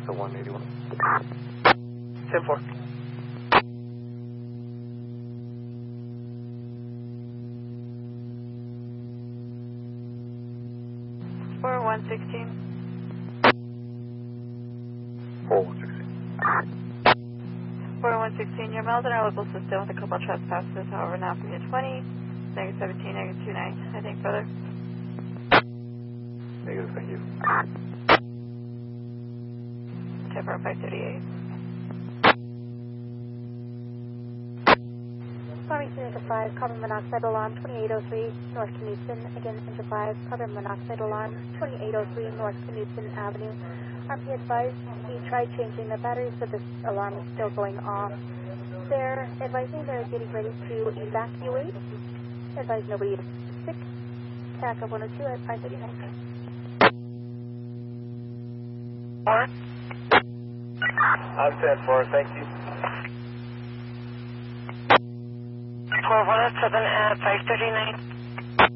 So 181. 10-4. 4116. 4116. 4116, your miles in our local system with a couple of trespasses, however, now from you 20, negative 17, negative 29, I think, brother. Negative, thank you. Temper 538. Army Center 5, carbon monoxide alarm 2803, North Knudsen. Again, Center 5, carbon monoxide alarm 2803, North Knudsen Avenue. RP advised, we tried changing the batteries, but this alarm is still going off. They're advising they're getting ready to evacuate. Advise nobody is sick. Backup 102 at 539. 4. I'm 10-4, thank you. 1217 at 539.